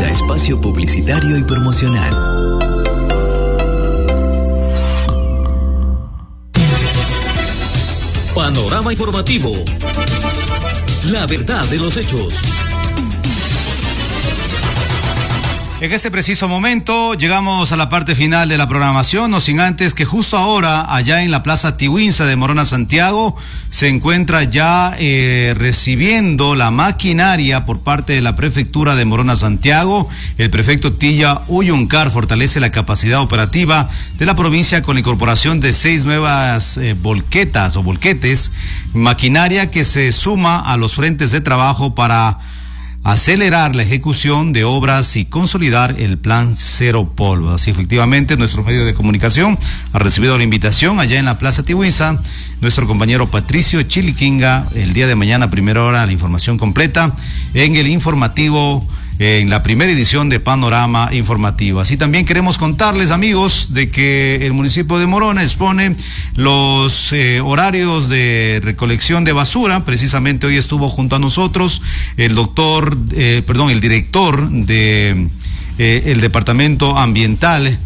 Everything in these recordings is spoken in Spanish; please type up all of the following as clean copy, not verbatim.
Finaliza espacio publicitario y promocional. Panorama informativo. La verdad de los hechos. En este preciso momento llegamos a la parte final de la programación, no sin antes que justo ahora, allá en la Plaza Tiwinsa de Morona, Santiago, se encuentra ya recibiendo la maquinaria por parte de la Prefectura de Morona, Santiago. El prefecto Tilla Uyuncar fortalece la capacidad operativa de la provincia con la incorporación de 6 nuevas volquetas o volquetes, maquinaria que se suma a los frentes de trabajo para acelerar la ejecución de obras y consolidar el plan Cero Polvo. Así, efectivamente, nuestro medio de comunicación ha recibido la invitación allá en la Plaza Tiwinsa. Nuestro compañero Patricio Chiliquinga, el día de mañana, primera hora, la información completa en el informativo, en la primera edición de Panorama Informativo. Así también queremos contarles, amigos, de que el municipio de Morona expone los horarios de recolección de basura. Precisamente hoy estuvo junto a nosotros el director de el Departamento Ambiental,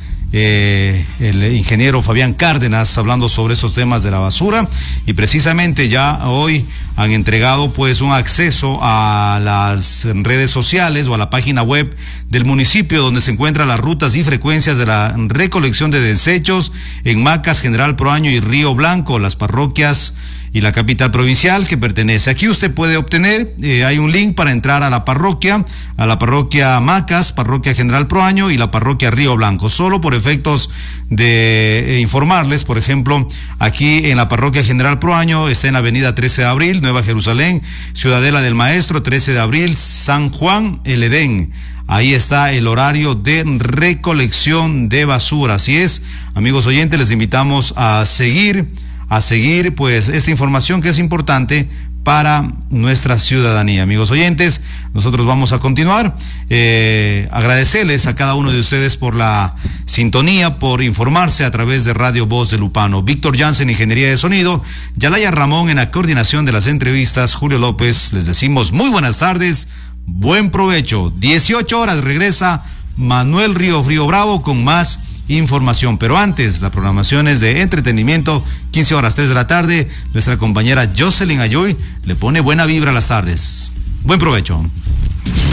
el ingeniero Fabián Cárdenas, hablando sobre esos temas de la basura, y precisamente ya hoy han entregado pues un acceso a las redes sociales o a la página web del municipio, donde se encuentran las rutas y frecuencias de la recolección de desechos en Macas, General Proaño y Río Blanco, las parroquias y la capital provincial que pertenece. Aquí usted puede obtener, hay un link para entrar a la parroquia Macas, parroquia General Proaño y la parroquia Río Blanco. Solo por efectos de informarles, por ejemplo, aquí en la parroquia General Proaño está en la avenida 13 de abril, Nueva Jerusalén, Ciudadela del Maestro, 13 de abril, San Juan, El Edén. Ahí está el horario de recolección de basura. Así es, amigos oyentes, les invitamos a seguir pues esta información que es importante para nuestra ciudadanía. Amigos oyentes, nosotros vamos a continuar, agradecerles a cada uno de ustedes por la sintonía, por informarse a través de Radio Voz de Lupano. Víctor Jansen, Ingeniería de Sonido, Yalaya Ramón en la coordinación de las entrevistas, Julio López, les decimos muy buenas tardes, buen provecho. 18 horas regresa Manuel Río Bravo con más información, pero antes, la programación es de entretenimiento, 15 horas 3 de la tarde, nuestra compañera Jocelyn Ayoy le pone buena vibra a las tardes. Buen provecho.